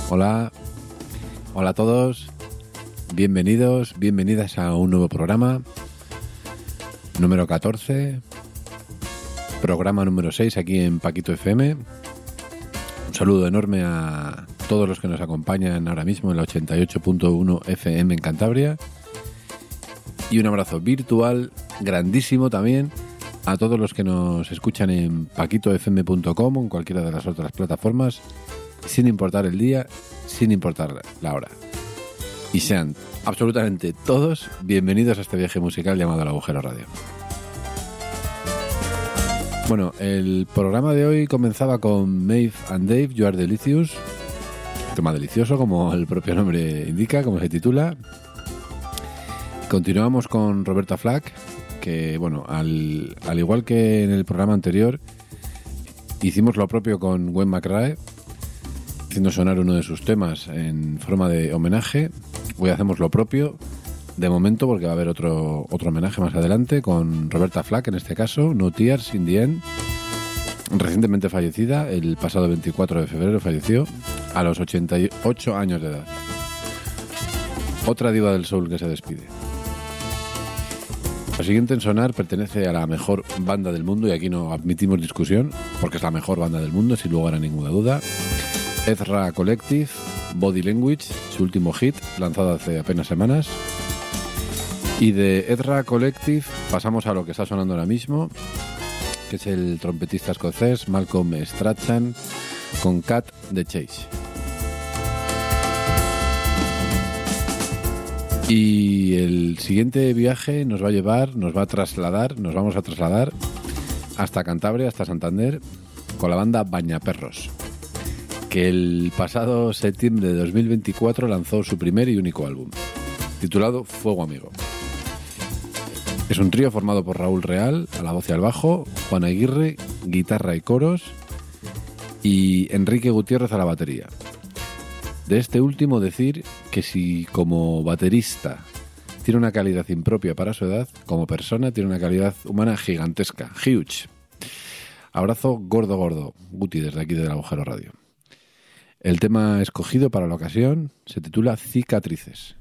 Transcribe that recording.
Hola, hola a todos, bienvenidos, bienvenidas a un nuevo programa, número 14, programa número 6 aquí en Paquito FM. Un saludo enorme a todos los que nos acompañan ahora mismo en la 88.1 FM en Cantabria y un abrazo virtual grandísimo también a todos los que nos escuchan en paquitofm.com o en cualquiera de las otras plataformas, sin importar el día, sin importar la hora. Y sean absolutamente todos bienvenidos a este viaje musical llamado El Agujero Radio. Bueno, el programa de hoy comenzaba con Maeve and Dave, You Are Delicious. Tema delicioso, como el propio nombre indica, como se titula. Continuamos con Roberta Flack, que bueno, al igual que en el programa anterior, hicimos lo propio con Gwen McRae, haciendo sonar uno de sus temas en forma de homenaje. Hoy hacemos lo propio, de momento, porque va a haber otro homenaje más adelante con Roberta Flack, en este caso, No Tears in the End, recientemente fallecida, el pasado 24 de febrero falleció, a los 88 años de edad. Otra diva del soul que se despide. La siguiente en sonar pertenece a la mejor banda del mundo, y aquí no admitimos discusión, porque es la mejor banda del mundo, sin lugar a ninguna duda. Ezra Collective, Body Language, su último hit, lanzado hace apenas semanas. Y de Ezra Collective pasamos a lo que está sonando ahora mismo, que es el trompetista escocés Malcolm Strachan con Cat the Chase. Y el siguiente viaje nos vamos a trasladar hasta Cantabria, hasta Santander, con la banda Bañaperros, que el pasado septiembre de 2024 lanzó su primer y único álbum, titulado Fuego Amigo. Es un trío formado por Raúl Real a la voz y al bajo, Juan Aguirre, guitarra y coros, y Enrique Gutiérrez a la batería. De este último decir que si como baterista tiene una calidad impropia para su edad, como persona tiene una calidad humana gigantesca, huge. Abrazo gordo, Guti, desde aquí del Agujero Radio. El tema escogido para la ocasión se titula Cicatrices.